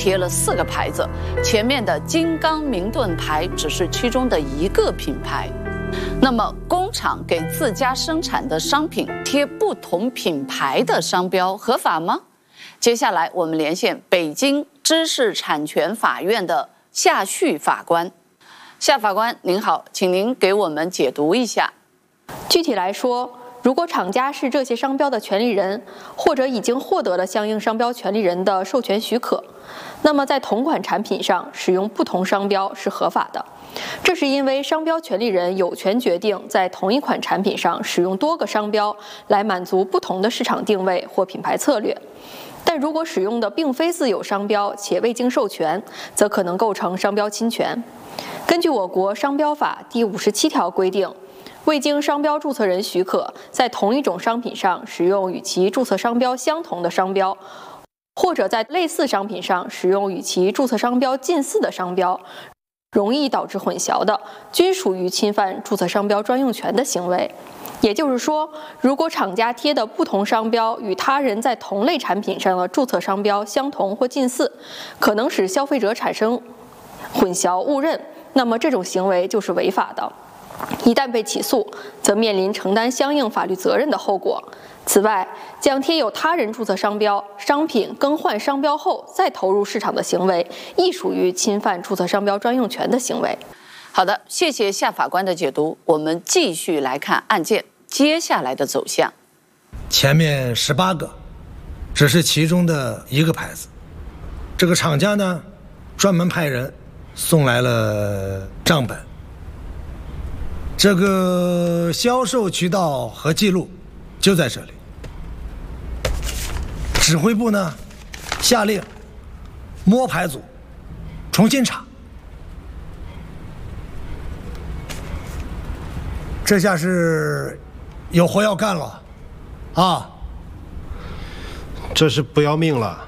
贴了4个牌子，前面的金刚明顿牌只是其中的一个品牌。那么，工厂给自家生产的商品贴不同品牌的商标合法吗？接下来我们连线北京知识产权法院的夏旭法官。夏法官您好，请您给我们解读一下。 具体来说，如果厂家是这些商标的权利人，或者已经获得了相应商标权利人的授权许可，那么在同款产品上使用不同商标是合法的。这是因为商标权利人有权决定在同一款产品上使用多个商标，来满足不同的市场定位或品牌策略。但如果使用的并非自有商标且未经授权，则可能构成商标侵权。根据我国商标法第57条规定，未经商标注册人许可，在同一种商品上使用与其注册商标相同的商标，或者在类似商品上使用与其注册商标近似的商标，容易导致混淆的，均属于侵犯注册商标专用权的行为。也就是说，如果厂家贴的不同商标与他人在同类产品上的注册商标相同或近似，可能使消费者产生混淆误认，那么这种行为就是违法的。一旦被起诉，则面临承担相应法律责任的后果。此外，将贴有他人注册商标商品更换商标后再投入市场的行为，亦属于侵犯注册商标专用权的行为。 好的，谢谢夏法官的解读。我们继续来看案件接下来的走向。 前面18个只是其中的一个牌子，这个厂家呢专门派人送来了账本，这个销售渠道和记录就在这里。指挥部呢下令摸排组重新查。这下是有活要干了啊！ 这是不要命了。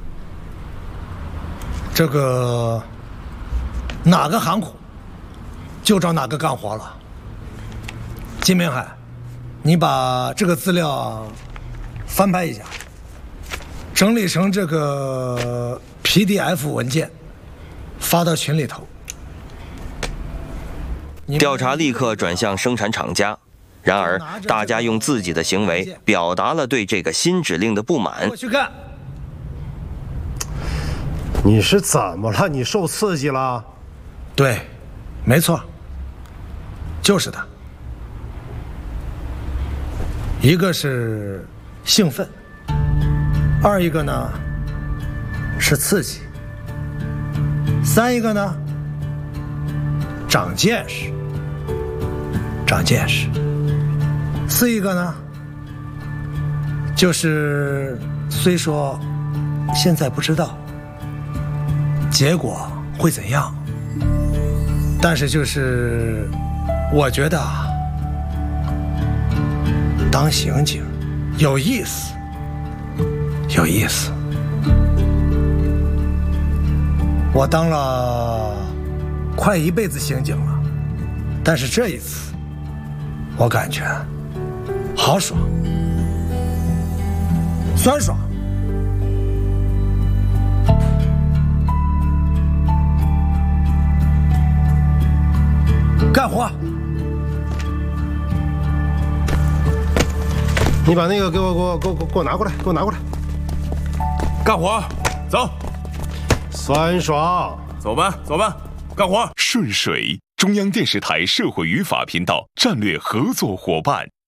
这个哪个含糊就找哪个干活了。金明海，你把这个资料翻拍一下，整理成这个 PDF 文件，发到群里头。 调查立刻转向生产厂家，然而大家用自己的行为表达了对这个新指令的不满。 我去干。 你是怎么了？你受刺激了？ 对，没错，就是的。一个是兴奋，二一个呢是刺激，三一个呢长见识，四一个呢就是虽说现在不知道结果会怎样，但是就是我觉得当刑警有意思。我当了快1辈子刑警了，但是这一次我感觉好爽，酸爽。干活！ 你把那个给我拿过来， 干活，走！ 酸爽， 走吧，干活！ 顺水，中央电视台社会与法频道战略合作伙伴。